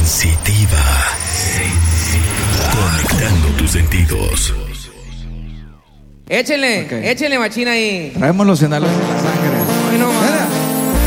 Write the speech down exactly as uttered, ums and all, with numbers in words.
Sensitiva. Sensitiva. Conectando tus sentidos. Échenle, Okay. échenle machina ahí. Traemos los Sinaloa en la sangre. Bueno, Mira.